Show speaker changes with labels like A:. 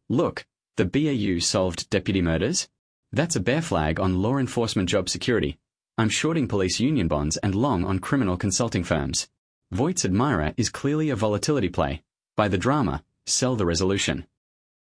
A: Look, the BAU solved deputy murders. That's a bear flag on law enforcement job security. I'm shorting police union bonds and long on criminal consulting firms. Voight's admirer is clearly a volatility play. Buy the drama, sell the resolution.